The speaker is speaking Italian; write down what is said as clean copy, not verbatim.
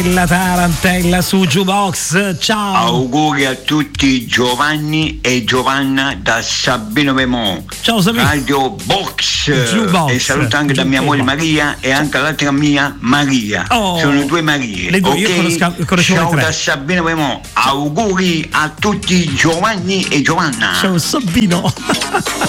La tarantella su Jukebox, ciao. Auguri a tutti Giovanni e Giovanna da Sabino Vemont. Ciao Sabino. Radio Box. Jukebox. E saluto anche da mia moglie Maria e anche l'altra mia Maria. Sono due Marie. Le due, okay? Io conoscevo ciao le tre. da Sabino Vemont. Auguri a tutti Giovanni e Giovanna. Ciao Sabino.